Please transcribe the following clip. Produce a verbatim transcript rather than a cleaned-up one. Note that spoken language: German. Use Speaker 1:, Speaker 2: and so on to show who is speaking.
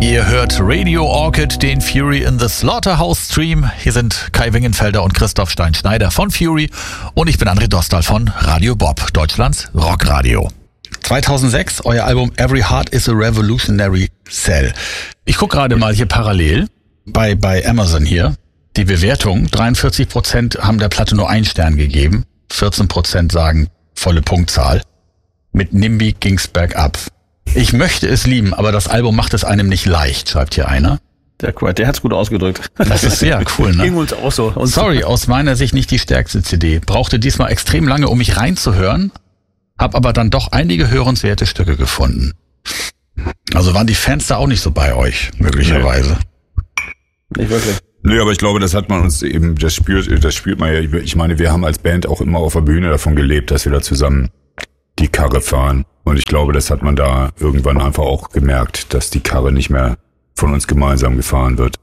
Speaker 1: Ihr hört Radio Orchid, den Fury in the Slaughterhouse Stream. Hier sind Kai Wingenfelder und Christoph Stein-Schneider von Fury und ich bin André Dostal von Radio Bob, Deutschlands Rockradio. zweitausendsechs, euer Album Every Heart is a Revolutionary Cell. Ich gucke gerade mal hier parallel bei, bei Amazon hier. Die Bewertung, dreiundvierzig Prozent haben der Platte nur einen Stern gegeben, vierzehn Prozent sagen volle Punktzahl. Mit Nimby ging's bergab. Ich möchte es lieben, aber das Album macht es einem nicht leicht, schreibt hier einer.
Speaker 2: Der, der hat's gut ausgedrückt.
Speaker 1: Das ist sehr cool, ne?
Speaker 2: Ging uns auch so. Und
Speaker 1: Sorry, aus meiner Sicht nicht die stärkste C D. Brauchte diesmal extrem lange, um mich reinzuhören, hab aber dann doch einige hörenswerte Stücke gefunden. Also waren die Fans da auch nicht so bei euch, möglicherweise.
Speaker 2: Nee. Nicht wirklich.
Speaker 3: Nee, aber ich glaube, das hat man uns eben, das spürt, das spürt man ja. Ich meine, wir haben als Band auch immer auf der Bühne davon gelebt, dass wir da zusammen die Karre fahren. Und ich glaube, das hat man da irgendwann einfach auch gemerkt, dass die Karre nicht mehr von uns gemeinsam gefahren wird.